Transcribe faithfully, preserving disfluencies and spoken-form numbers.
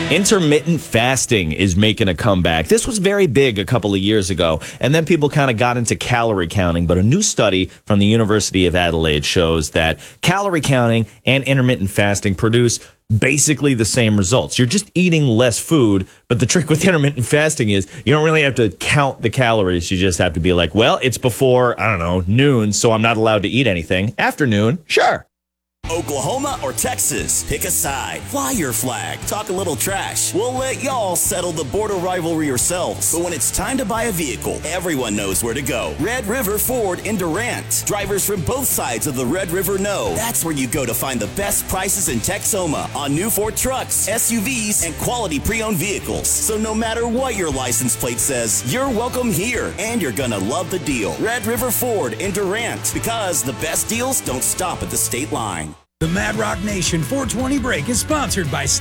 Intermittent fasting is making a comeback. This was very big a couple of years ago, and then people kind of got into calorie counting. But a new study from the University of Adelaide shows that calorie counting and intermittent fasting produce basically the same results. You're just eating less food, but the trick with intermittent fasting is you don't really have to count the calories. You just have to be like, well, it's before, I don't know, noon, so I'm not allowed to eat anything. Afternoon, sure. Oklahoma or Texas? Pick a side. Fly your flag. Talk a little trash. We'll let y'all settle the border rivalry yourselves. But when it's time to buy a vehicle, everyone knows where to go. Red River Ford in Durant. Drivers from both sides of the Red River know that's where you go to find the best prices in Texoma on new Ford trucks, S U Vs, and quality pre-owned vehicles. So no matter what your license plate says, you're welcome here, and you're gonna love the deal. Red River Ford in Durant, because the best deals don't stop at the state line. The Mad Rock Nation four twenty break is sponsored by